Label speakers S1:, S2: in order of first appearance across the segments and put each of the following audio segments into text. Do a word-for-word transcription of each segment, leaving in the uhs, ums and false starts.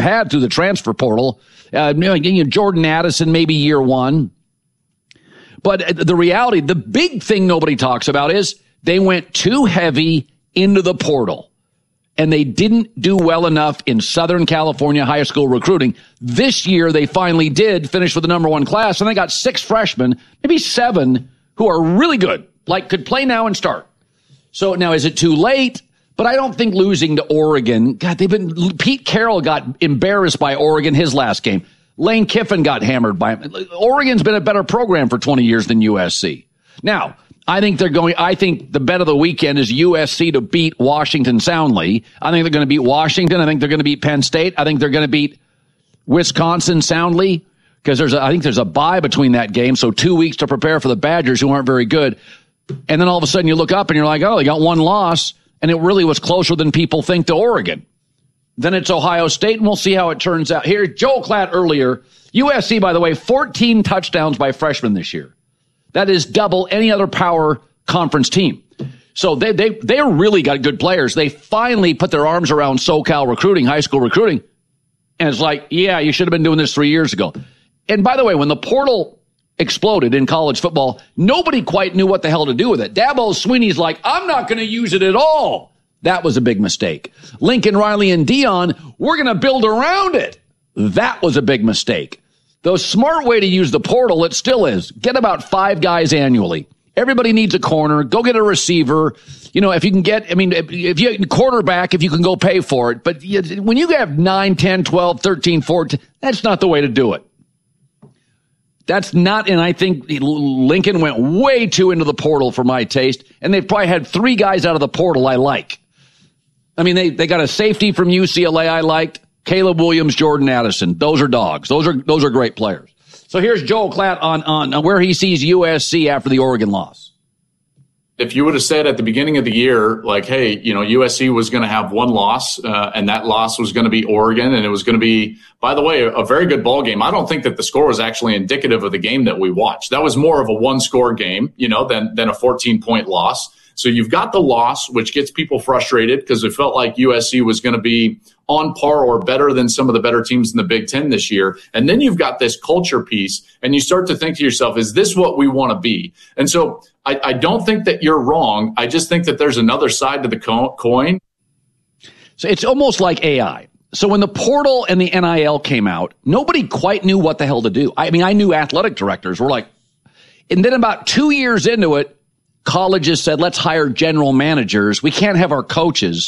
S1: had through the transfer portal. Uh, you know, Jordan Addison, maybe year one. But the reality, the big thing nobody talks about is they went too heavy into the portal. And they didn't do well enough in Southern California high school recruiting. This year, they finally did finish with the number one class, and they got six freshmen, maybe seven, who are really good, like could play now and start. So now, is it too late? But I don't think losing to Oregon, God, they've been, Pete Carroll got embarrassed by Oregon his last game. Lane Kiffin got hammered by him. Oregon's been a better program for twenty years than U S C. Now, I think they're going, I think the bet of the weekend is U S C to beat Washington soundly. I think they're going to beat Washington. I think they're going to beat Penn State. I think they're going to beat Wisconsin soundly because there's a, I think there's a bye between that game. So two weeks to prepare for the Badgers who aren't very good. And then all of a sudden you look up and you're like, oh, they got one loss. And it really was closer than people think to Oregon. Then it's Ohio State, and we'll see how it turns out. Here, Joel Klatt earlier. U S C, by the way, fourteen touchdowns by freshmen this year. That is double any other power conference team. So they they they really got good players. They finally put their arms around SoCal recruiting, high school recruiting. And it's like, yeah, you should have been doing this three years ago. And by the way, when the portal exploded in college football, nobody quite knew what the hell to do with it. Dabo Swinney's like, I'm not going to use it at all. That was a big mistake. Lincoln Riley and Dion, we're going to build around it. That was a big mistake. The smart way to use the portal, it still is, get about five guys annually. Everybody needs a corner. Go get a receiver. You know, if you can get, I mean, if, if you quarterback, if you can go pay for it. But you, when you have nine, ten, twelve, thirteen, fourteen, that's not the way to do it. That's not, and I think Lincoln went way too into the portal for my taste. And they've probably had three guys out of the portal I like. I mean, they, they got a safety from U C L A I liked. Caleb Williams, Jordan Addison. Those are dogs. Those are those are great players. So here's Joel Klatt on, on, on where he sees U S C after the Oregon loss.
S2: If you would have said at the beginning of the year, like, hey, you know, U S C was going to have one loss, uh, and that loss was going to be Oregon, and it was going to be, by the way, a, a very good ball game. I don't think that the score was actually indicative of the game that we watched. That was more of a one-score game, you know, than than a fourteen-point loss. So you've got the loss, which gets people frustrated because it felt like U S C was going to be on par or better than some of the better teams in the Big Ten this year. And then you've got this culture piece, and you start to think to yourself, is this what we want to be? And so I, I don't think that you're wrong. I just think that there's another side to the co- coin.
S1: So it's almost like A I. So when the portal and the N I L came out, nobody quite knew what the hell to do. I mean, I knew athletic directors were like, and then about two years into it, colleges said, let's hire general managers. We can't have our coaches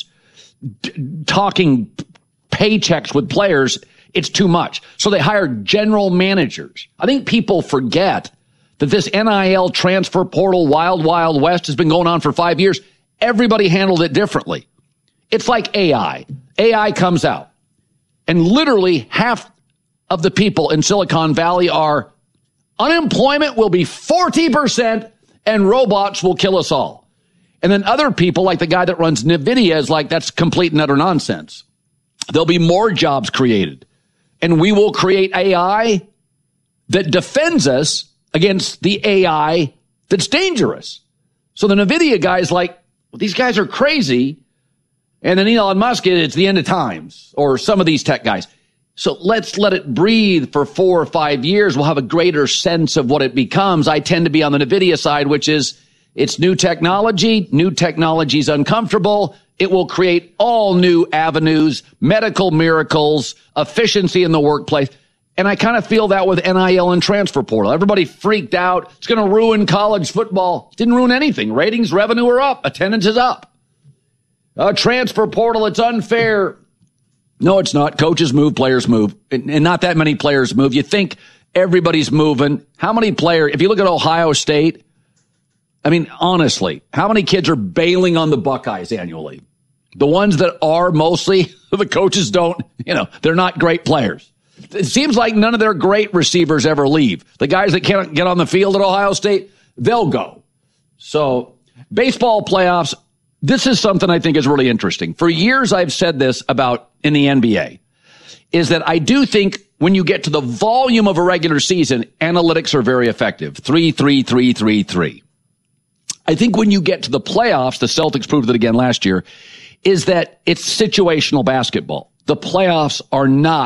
S1: d- talking paychecks with players. It's too much. So they hired general managers. I think people forget that this N I L transfer portal wild, wild west has been going on for five years. Everybody handled it differently. It's like A I. A I comes out, and literally half of the people in Silicon Valley are unemployment will be forty percent and robots will kill us all. And then other people, like the guy that runs NVIDIA, is like, that's complete and utter nonsense. There'll be more jobs created, and we will create A I that defends us against the A I that's dangerous. So the NVIDIA guy's like, well, these guys are crazy. And then Elon Musk, it's the end of times, or some of these tech guys. So let's let it breathe for four or five years. We'll have a greater sense of what it becomes. I tend to be on the NVIDIA side, which is it's new technology. New technology is uncomfortable. It will create all new avenues, medical miracles, efficiency in the workplace. And I kind of feel that with N I L and transfer portal. Everybody freaked out. It's going to ruin college football. It didn't ruin anything. Ratings, revenue are up. Attendance is up. Uh, transfer portal, it's unfair. No, it's not. Coaches move, players move, and, and not that many players move. You think everybody's moving. How many players, if you look at Ohio State, I mean, honestly, how many kids are bailing on the Buckeyes annually? The ones that are mostly, the coaches don't, you know, they're not great players. It seems like none of their great receivers ever leave. The guys that can't get on the field at Ohio State, they'll go. So baseball playoffs, this is something I think is really interesting. For years, I've said this about in the N B A, is that I do think when you get to the volume of a regular season, analytics are very effective. Three, three, three, three, three. I think when you get to the playoffs, the Celtics proved it again last year, is that it's situational basketball. The playoffs are not